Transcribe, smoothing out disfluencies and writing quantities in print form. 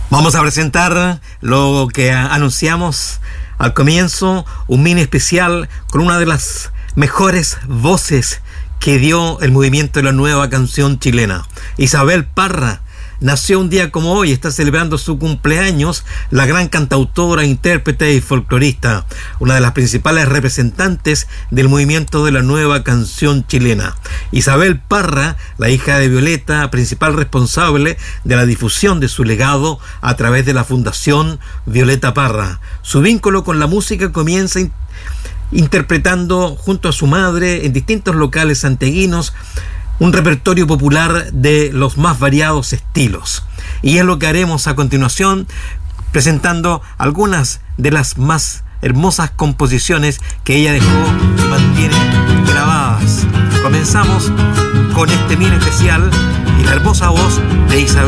Vamos a presentar lo que anunciamos al comienzo, un mini especial con una de las mejores voces que dio el movimiento de la nueva canción chilena. Isabel Parra nació un día como hoy, está celebrando su cumpleaños, la gran cantautora, intérprete y folclorista, una de las principales representantes del movimiento de la nueva canción chilena. Isabel Parra, la hija de Violeta, principal responsable de la difusión de su legado a través de la Fundación Violeta Parra. Su vínculo con la música comienza interpretando junto a su madre en distintos locales santiaguinos un repertorio popular de los más variados estilos. Y es lo que haremos a continuación, presentando algunas de las más hermosas composiciones que ella dejó y mantiene grabadas. Comenzamos con este mini especial y la hermosa voz de Isabel